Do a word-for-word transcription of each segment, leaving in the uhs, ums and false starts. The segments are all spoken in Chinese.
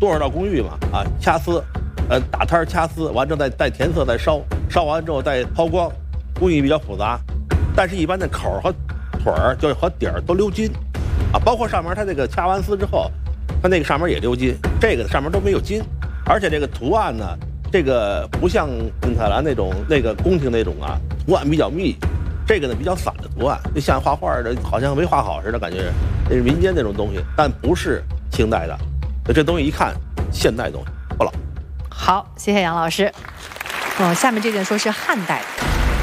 多少道工艺嘛，啊，掐丝，呃，打摊掐丝，完之后再再填色，再烧，烧完之后再抛光，工艺比较复杂。但是，一般的口和腿儿就和底儿都鎏金，啊，包括上面它这个掐完丝之后，它那个上面也鎏金，这个上面都没有金，而且这个图案呢，这个不像金菜兰那种那个宫廷那种啊，图案比较密，这个呢比较散的图案，就像画画的，好像没画好似的感觉，这是民间那种东西，但不是清代的，这东西一看现代东西不老。 好，谢谢杨老师。哦，下面这件说是汉代的。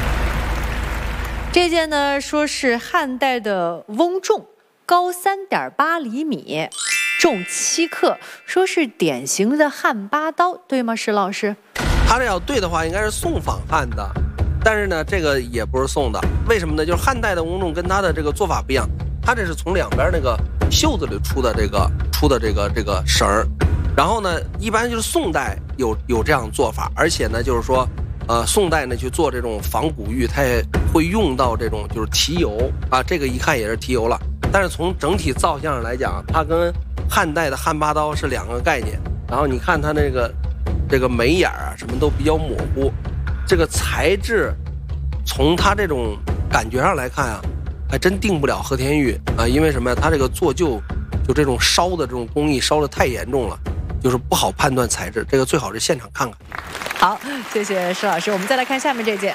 这件呢，说是汉代的翁仲，高三点八厘米，重七克，说是典型的汉八刀，对吗？石老师？ 他这要对的话，应该是宋仿汉的，但是呢，这个也不是宋的，为什么呢？就是汉代的翁仲跟他的这个做法不一样，他这是从两边那个袖子里出的这个出的这个这个绳儿，然后呢，一般就是宋代有有这样做法，而且呢，就是说。呃，宋代呢去做这种仿古玉，它也会用到这种就是提油啊，这个一看也是提油了。但是从整体造型上来讲，它跟汉代的汉八刀是两个概念。然后你看它那个这个眉眼啊，什么都比较模糊。这个材质，从它这种感觉上来看啊，还真定不了和田玉啊，因为什么呀？它这个做旧就这种烧的这种工艺烧的太严重了，就是不好判断材质。这个最好是现场看看。 好，谢谢施老师。我们再来看下面这件。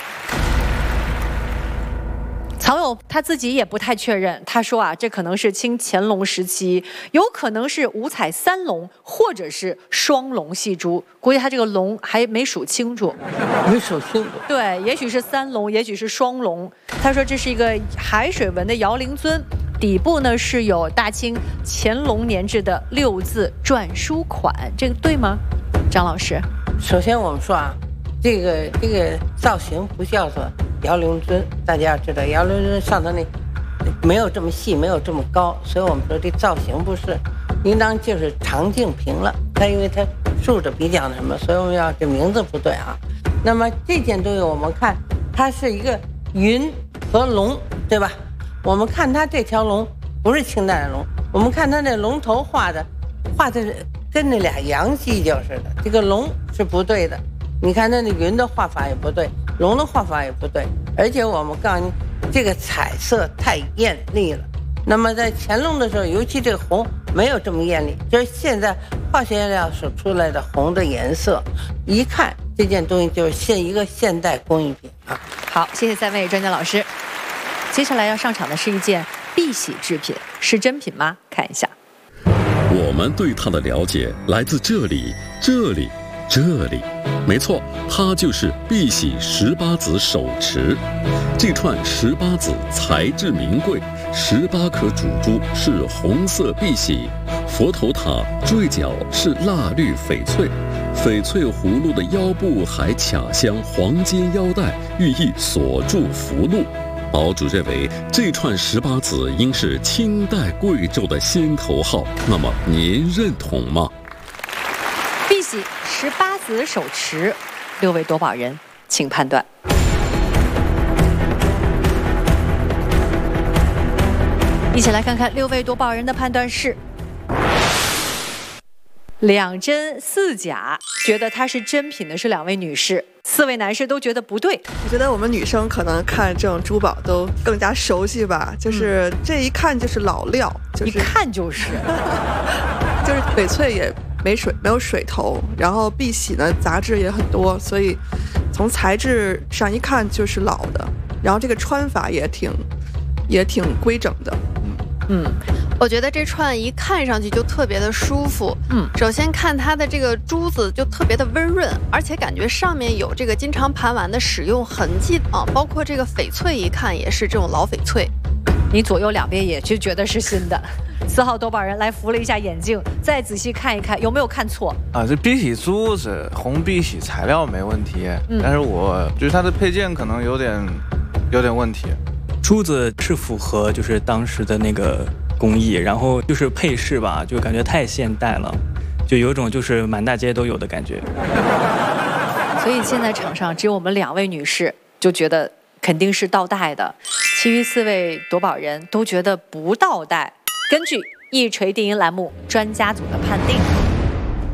曹友他自己也不太确认，他说啊，这可能是清乾隆时期，有可能是五彩三龙，或者是双龙戏珠。估计他这个龙还没数清楚， 没数清楚。 对，也许是三龙，也许是双龙。他说这是一个海水纹的摇铃尊，底部呢是有大清乾隆年制的六字篆书款，这个对吗？张老师？ 首先我们说啊，这个这个造型不叫做摇铃尊，大家要知道，摇铃尊上头那没有这么细，没有这么高，所以我们说这造型不是，应当就是长径平了。它因为它竖着比较什么，所以我们要这名字不对啊。那么这件东西我们看，它是一个云和龙，对吧？我们看它这条龙不是清代的龙，我们看它那龙头画的画的跟那俩羊犄角似的，这个龙是不对的。你看它那云的画法也不对，龙的画法也不对，而且我们告诉你，这个彩色太艳丽了。那么在乾隆的时候，尤其这个红没有这么艳丽，就是现在化学颜料所出来的红的颜色，一看这件东西就是现一个现代工艺品啊。 好，谢谢三位专家老师。接下来要上场的是一件碧玺制品，是真品吗？看一下。 我们对它的了解来自这里，这里，这里，没错，它就是碧玺十八子手持。这串十八子材质名贵，十八颗主珠是红色碧玺，佛头塔坠角是蜡绿翡翠，翡翠葫芦的腰部还卡镶黄金腰带，寓意锁住福禄。堡主认为这串十八子应是清代贵胄的先头号，那么您认同吗？ 碧玺十八子手持，六位夺宝人请判断。一起来看看六位夺宝人的判断是两真四假，觉得它是真品的是两位女士，四位男士都觉得不对。 我觉得我们女生可能看这种珠宝都更加熟悉吧，就是这一看就是老料，就是、 一看就是就是翡翠也没水没有水头，然后碧玺呢杂质也很多，所以从材质上一看就是老的，然后这个穿法也挺也挺规整的。 嗯， 我觉得这串一看上去就特别的舒服。嗯，首先看它的这个珠子就特别的温润，而且感觉上面有这个金长盘丸的使用痕迹啊，包括这个翡翠一看也是这种老翡翠。 你左右两边也就觉得是新的。四号夺宝人来扶了一下眼镜，再仔细看一看，有没有看错啊？这碧玺珠子红碧玺材料没问题，嗯、但是我觉得它的配件可能有点有点问题。 珠子是符合就是当时的那个工艺，然后就是配饰吧，就感觉太现代了，就有种就是满大街都有的感觉。 所以现在场上只有我们两位女士就觉得肯定是倒带的，其余四位夺宝人都觉得不倒带。根据一锤定音栏目专家组的判定。